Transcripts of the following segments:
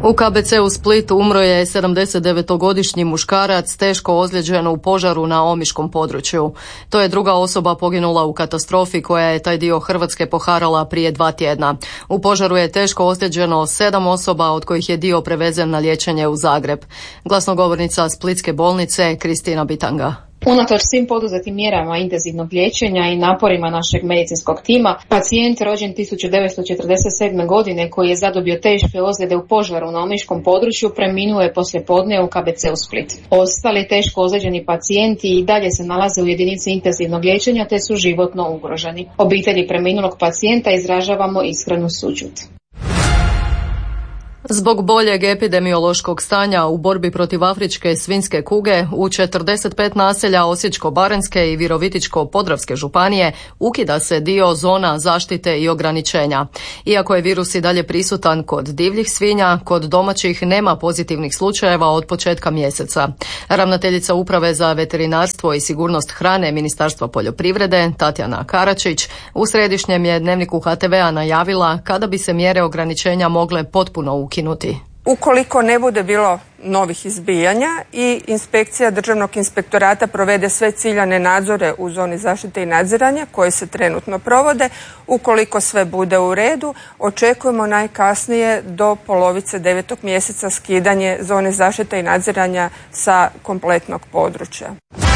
U KBC-u Split umro je 79-godišnji muškarac teško ozlijeđen u požaru na omiškom području. To je druga osoba poginula u katastrofi koja je taj dio Hrvatske poharala prije 2 tjedna. U požaru je teško ozlijeđeno 7 osoba, od kojih je dio prevezen na liječenje u Zagreb. Glasnogovornica Splitske bolnice Kristina Bitanga. Unatoč svim poduzetim mjerama intenzivnog liječenja i naporima našeg medicinskog tima, pacijent rođen 1947. godine koji je zadobio teške ozljede u požaru na omiškom području preminuo je poslijepodne u KBC-u Split. Ostali teško ozlijeđeni pacijenti i dalje se nalaze u jedinici intenzivnog liječenja te su životno ugroženi. Obitelji preminulog pacijenta izražavamo iskrenu sućut. Zbog boljeg epidemiološkog stanja u borbi protiv afričke svinjske kuge u 45 naselja Osječko-baranjske i Virovitičko-podravske županije ukida se dio zona zaštite i ograničenja. Iako je virus i dalje prisutan kod divljih svinja, kod domaćih nema pozitivnih slučajeva od početka mjeseca. Ravnateljica Uprave za veterinarstvo i sigurnost hrane Ministarstva poljoprivrede Tatjana Karačić u središnjem je dnevniku HTV-a najavila kada bi se mjere ograničenja mogle potpuno ukinuti. Ukoliko ne bude bilo novih izbijanja i inspekcija Državnog inspektorata provede sve ciljane nadzore u zoni zaštite i nadziranja koje se trenutno provode, ukoliko sve bude u redu, očekujemo najkasnije do polovice 9. mjeseca skidanje zone zaštite i nadziranja sa kompletnog područja.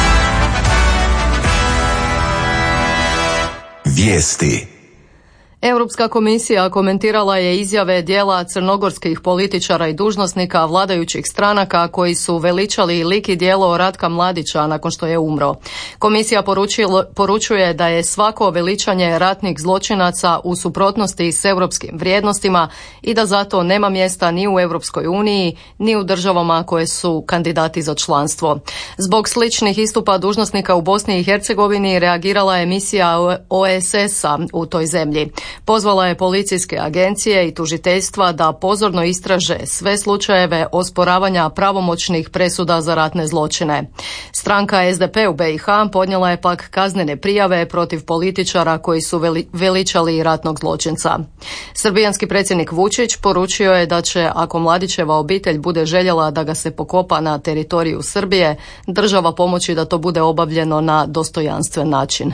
Vijesti. Europska komisija komentirala je izjave dijela crnogorskih političara i dužnosnika vladajućih stranaka koji su veličali lik i djelo Ratka Mladića nakon što je umro. Komisija poručuje da je svako veličanje ratnih zločinaca u suprotnosti s europskim vrijednostima i da zato nema mjesta ni u Europskoj uniji ni u državama koje su kandidati za članstvo. Zbog sličnih istupa dužnosnika u Bosni i Hercegovini reagirala je misija OESS-a u toj zemlji. Pozvala je policijske agencije i tužiteljstva da pozorno istraže sve slučajeve osporavanja pravomoćnih presuda za ratne zločine. Stranka SDP u BiH podnijela je pak kaznene prijave protiv političara koji su veličali ratnog zločinca. Srbijanski predsjednik Vučić poručio je da će, ako Mladićeva obitelj bude željela da ga se pokopa na teritoriju Srbije, država pomoći da to bude obavljeno na dostojanstven način.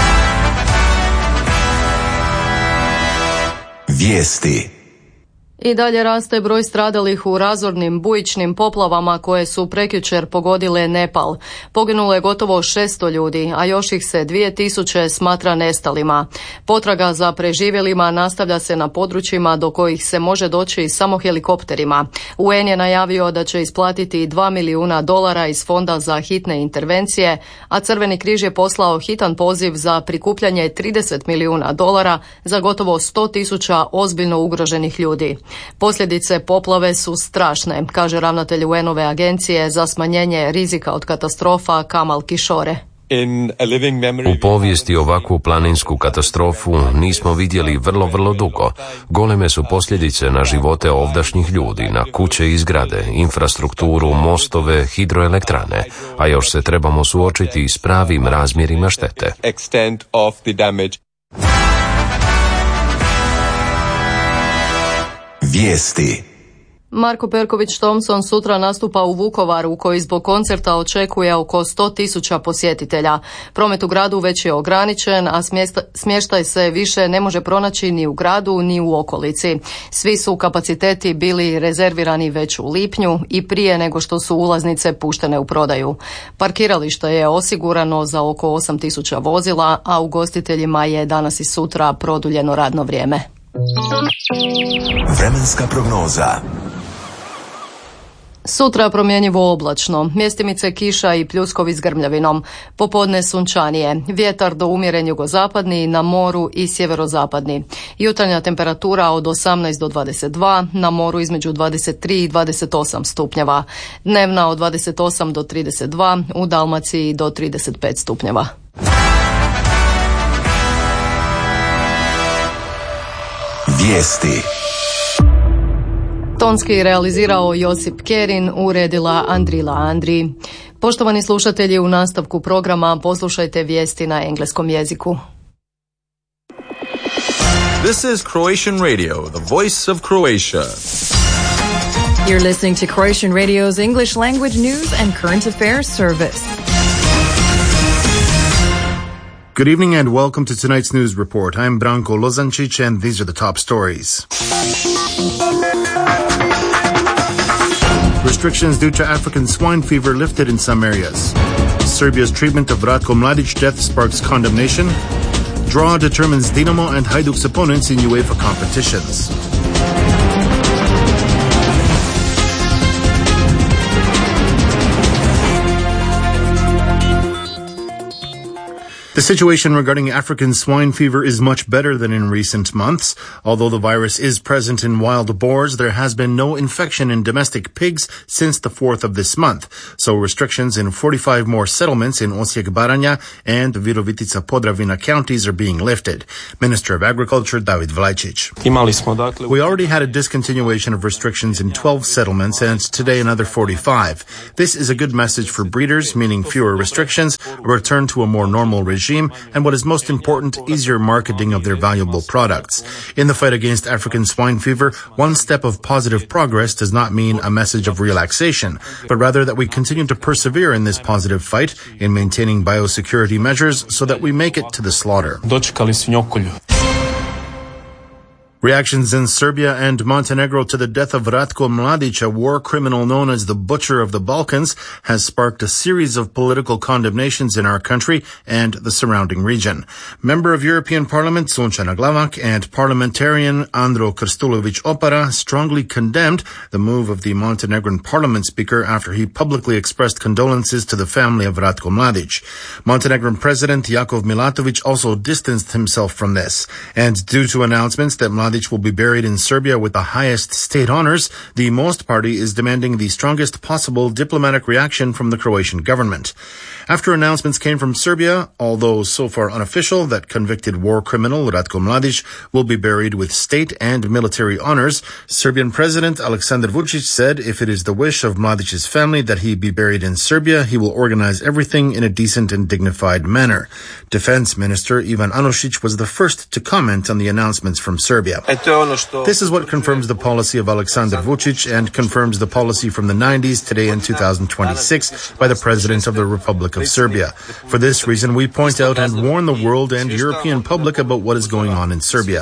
Vijesti. I dalje raste broj stradalih u razornim bujičnim poplavama koje su prekjučer pogodile Nepal. Poginulo je gotovo 600 ljudi, a još ih se 2000 smatra nestalima. Potraga za preživjelima nastavlja se na područjima do kojih se može doći samo helikopterima. UN je najavio da će isplatiti $2 milijuna iz Fonda za hitne intervencije, a Crveni križ je poslao hitan poziv za prikupljanje $30 milijuna za gotovo 100.000 ozbiljno ugroženih ljudi. Posljedice poplave su strašne, kaže ravnatelj UN-ove agencije za smanjenje rizika od katastrofa Kamal Kishore. U povijesti ovakvu planinsku katastrofu nismo vidjeli vrlo dugo. Goleme su posljedice na živote ovdašnjih ljudi, na kuće i zgrade, infrastrukturu, mostove, hidroelektrane, a još se trebamo suočiti s pravim razmjerima štete. Vijesti. Marko Perković-Thompson sutra nastupa u Vukovaru koji zbog koncerta očekuje oko 100.000 posjetitelja. Promet u gradu već je ograničen, a smještaj se više ne može pronaći ni u gradu ni u okolici. Svi su kapaciteti bili rezervirani već u lipnju i prije nego što su ulaznice puštene u prodaju. Parkiralište je osigurano za oko 8.000 vozila, a ugostiteljima je danas i sutra produljeno radno vrijeme. Vremenska prognoza. Sutra promjenjivo oblačno, mjestimice kiša i pljuskovi s grmljavinom. Popodne sunčanije, vjetar do umjeren jugozapadni, na moru i sjeverozapadni. Jutarnja temperatura od 18 do 22, na moru između 23 i 28 stupnjeva. Dnevna od 28 do 32, u Dalmaciji do 35 stupnjeva. Vijesti. Tonski realizirao Josip Kerin, uredila Andrila Andri. Poštovani slušatelji, u nastavku programa poslušajte vijesti na engleskom jeziku. This is Croatian Radio, the voice of Croatia. You're listening to Croatian Radio's English language news and current affairs service. Good evening and welcome to tonight's news report. I'm Branko Lozancic and these are the top stories. Restrictions due to African swine fever lifted in some areas. Serbia's treatment of Ratko Mladic death sparks condemnation. Draw determines Dinamo and Hajduk's opponents in UEFA competitions. The situation regarding African swine fever is much better than in recent months. Although the virus is present in wild boars, there has been no infection in domestic pigs since the 4th of this month. So restrictions in 45 more settlements in Osijek Baranja and Virovitica Podravina counties are being lifted. Minister of Agriculture David Vlajčić. We already had a discontinuation of restrictions in 12 settlements and today another 45. This is a good message for breeders, meaning fewer restrictions, a return to a more normal regime, and what is most important, easier marketing of their valuable products. In the fight against African swine fever, one step of positive progress does not mean a message of relaxation, but rather that we continue to persevere in this positive fight in maintaining biosecurity measures so that we make it to the slaughter. Reactions in Serbia and Montenegro to the death of Ratko Mladic, a war criminal known as the Butcher of the Balkans, has sparked a series of political condemnations in our country and the surrounding region. Member of European Parliament Sunčana Glavak and parliamentarian Andro Krstulović Opara strongly condemned the move of the Montenegrin parliament speaker after he publicly expressed condolences to the family of Ratko Mladic. Montenegrin President Jakov Milatović also distanced himself from this, and due to announcements that Mladic will be buried in Serbia with the highest state honors, the Most Party is demanding the strongest possible diplomatic reaction from the Croatian government. After announcements came from Serbia, although so far unofficial, that convicted war criminal Ratko Mladic will be buried with state and military honors, Serbian President Aleksandar Vučić said if it is the wish of Mladic's family that he be buried in Serbia, he will organize everything in a decent and dignified manner. Defense Minister Ivan Anušić was the first to comment on the announcements from Serbia. This is what confirms the policy of Aleksandar Vučić and confirms the policy from the 90s, today in 2026, by the President of the Republic of Serbia. For this reason, we point out and warn the world and European public about what is going on in Serbia.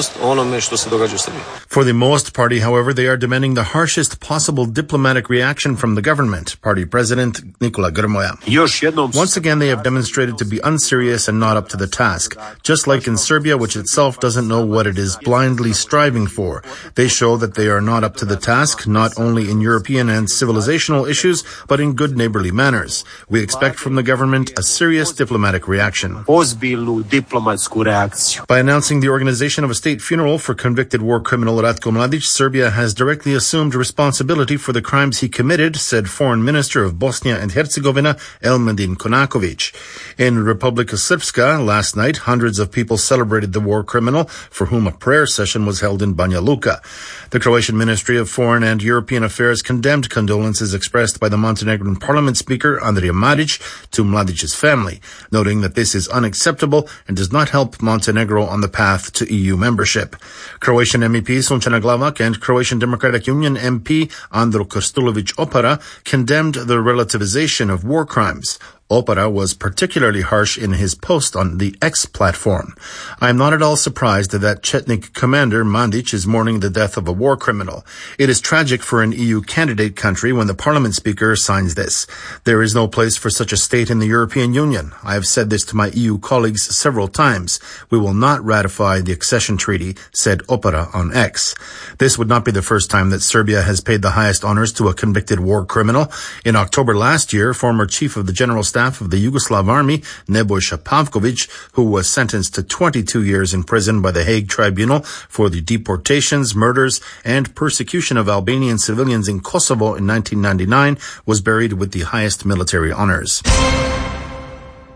For the Most Party, however, they are demanding the harshest possible diplomatic reaction from the government. Party President Nikola Grmoja. Once again, they have demonstrated to be unserious and not up to the task. Just like in Serbia, which itself doesn't know what it is blindly striving for. They show that they are not up to the task, not only in European and civilizational issues, but in good neighborly manners. We expect from the government a serious diplomatic reaction. By announcing the organization of a state funeral for convicted war criminal Ratko Mladic, Serbia has directly assumed responsibility for the crimes he committed, said Foreign Minister of Bosnia and Herzegovina, Elmedin Konaković. In Republika Srpska, last night, hundreds of people celebrated the war criminal, for whom a prayer session was held in Banja Luka. The Croatian Ministry of Foreign and European Affairs condemned condolences expressed by the Montenegrin Parliament Speaker Andrija Marić to Mladic's family, noting that this is unacceptable and does not help Montenegro on the path to EU membership. Croatian MEP Sunčana Glavak and Croatian Democratic Union MP Andro Krstulović Opara condemned the relativization of war crimes. Opara was particularly harsh in his post on the X platform. I am not at all surprised that Chetnik commander Mandic is mourning the death of a war criminal. It is tragic for an EU candidate country when the parliament speaker signs this. There is no place for such a state in the European Union. I have said this to my EU colleagues several times. We will not ratify the accession treaty, said Opara on X. This would not be the first time that Serbia has paid the highest honors to a convicted war criminal. In October last year, former chief of the General Staff of the Yugoslav Army, Nebojša Pavković, who was sentenced to 22 years in prison by the Hague Tribunal for the deportations, murders, and persecution of Albanian civilians in Kosovo in 1999, was buried with the highest military honors.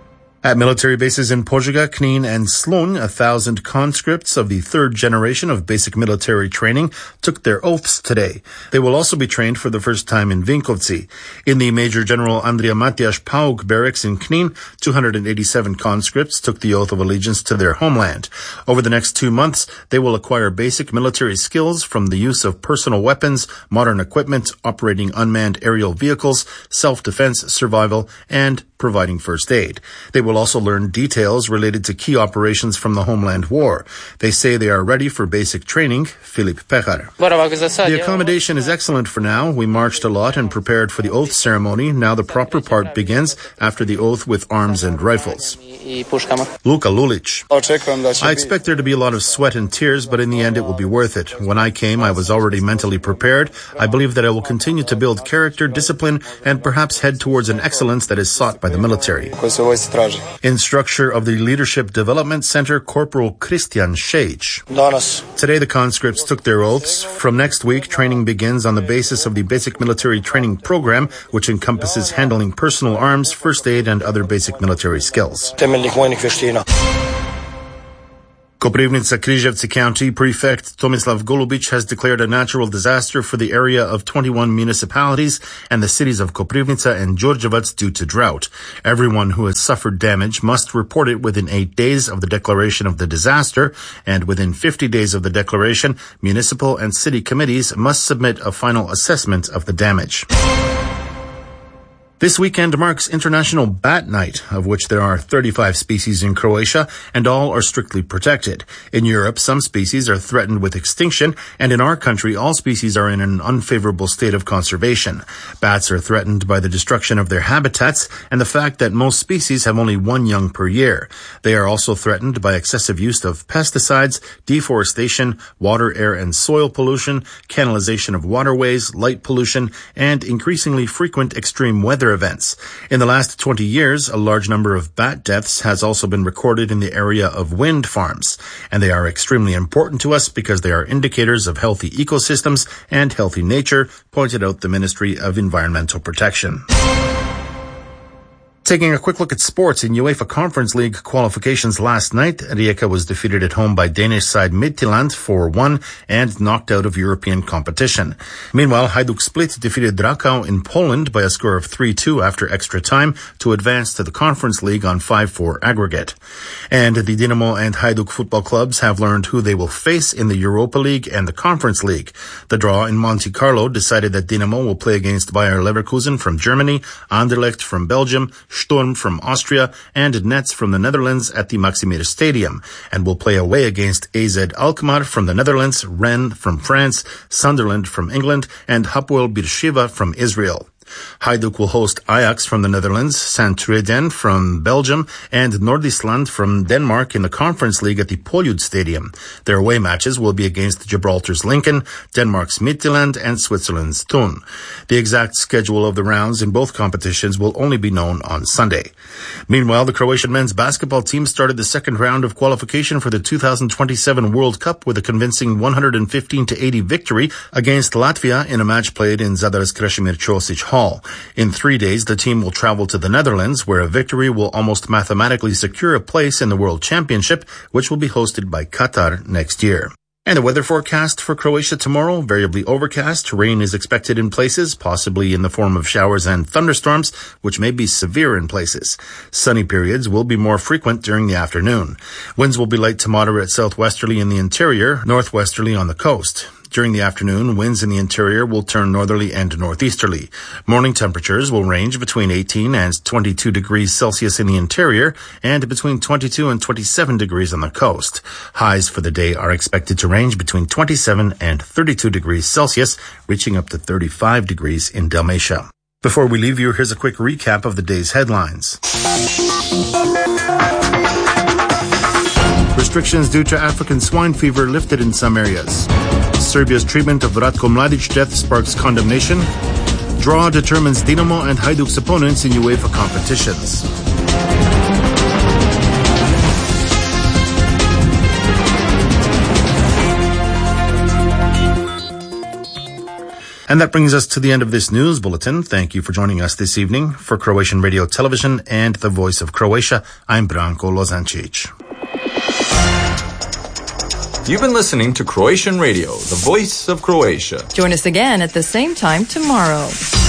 At military bases in Požega, Knin, and Slun, 1,000 conscripts of the third generation of basic military training took their oaths today. They will also be trained for the first time in Vinkovci. In the Major General Andrija Matijaš Pauk barracks in Knin, 287 conscripts took the oath of allegiance to their homeland. Over the next 2 months, they will acquire basic military skills from the use of personal weapons, modern equipment, operating unmanned aerial vehicles, self-defense, survival, and providing first aid. They will also learn details related to key operations from the Homeland War. They say they are ready for basic training. Filip Pechar. The accommodation is excellent for now. We marched a lot and prepared for the oath ceremony. Now the proper part begins after the oath with arms and rifles. Luka Lulic. I expect there to be a lot of sweat and tears, but in the end it will be worth it. When I came, I was already mentally prepared. I believe that I will continue to build character, discipline, and perhaps head towards an excellence that is sought by the military. Instructor of the Leadership Development Center, Corporal Christian Šejić. Today the conscripts took their oaths. From next week, training begins on the basis of the basic military training program, which encompasses handling personal arms, first aid, and other basic military skills. Koprivnica Križevci County Prefect Tomislav Golubic has declared a natural disaster for the area of 21 municipalities and the cities of Koprivnica and Đurđevac due to drought. Everyone who has suffered damage must report it within 8 days of the declaration of the disaster, and within 50 days of the declaration, municipal and city committees must submit a final assessment of the damage. This weekend marks International Bat Night, of which there are 35 species in Croatia, and all are strictly protected. In Europe, some species are threatened with extinction, and in our country, all species are in an unfavorable state of conservation. Bats are threatened by the destruction of their habitats and the fact that most species have only one young per year. They are also threatened by excessive use of pesticides, deforestation, water, air, and soil pollution, canalization of waterways, light pollution, and increasingly frequent extreme weather events. In the last 20 years, a large number of bat deaths has also been recorded in the area of wind farms, and they are extremely important to us because they are indicators of healthy ecosystems and healthy nature, pointed out the Ministry of Environmental Protection. Taking a quick look at sports in UEFA Conference League qualifications last night, Rijeka was defeated at home by Danish side Midtjylland 4-1 and knocked out of European competition. Meanwhile, Hajduk Split defeated Drakau in Poland by a score of 3-2 after extra time to advance to the Conference League on 5-4 aggregate. And the Dinamo and Hajduk football clubs have learned who they will face in the Europa League and the Conference League. The draw in Monte Carlo decided that Dinamo will play against Bayer Leverkusen from Germany, Anderlecht from Belgium, Sturm from Austria, and Netz from the Netherlands at the Maximir Stadium, and will play away against AZ Alkmaar from the Netherlands, Rennes from France, Sunderland from England, and Hapoel Beersheva from Israel. Hajduk will host Ajax from the Netherlands, Sint-Truiden from Belgium, and Nordisland from Denmark in the Conference League at the Poljud Stadium. Their away matches will be against Gibraltar's Lincoln, Denmark's Midtjylland, and Switzerland's Thun. The exact schedule of the rounds in both competitions will only be known on Sunday. Meanwhile, the Croatian men's basketball team started the second round of qualification for the 2027 World Cup with a convincing 115-80 victory against Latvia in a match played in Zadar's Krešimir Ćosić Hall. In 3 days, the team will travel to the Netherlands, where a victory will almost mathematically secure a place in the World Championship, which will be hosted by Qatar next year. And the weather forecast for Croatia tomorrow, variably overcast. Rain is expected in places, possibly in the form of showers and thunderstorms, which may be severe in places. Sunny periods will be more frequent during the afternoon. Winds will be light to moderate southwesterly in the interior, northwesterly on the coast. During the afternoon, winds in the interior will turn northerly and northeasterly. Morning temperatures will range between 18 and 22 degrees Celsius in the interior and between 22 and 27 degrees on the coast. Highs for the day are expected to range between 27 and 32 degrees Celsius, reaching up to 35 degrees in Dalmatia. Before we leave you, here's a quick recap of the day's headlines. Restrictions due to African swine fever lifted in some areas. Serbia's treatment of Ratko Mladić death sparks condemnation. Draw determines Dinamo and Hajduk's opponents in UEFA competitions. And that brings us to the end of this news bulletin. Thank you for joining us this evening. For Croatian Radio Television and the Voice of Croatia, I'm Branko Lozancic. You've been listening to Croatian Radio, the Voice of Croatia. Join us again at the same time tomorrow.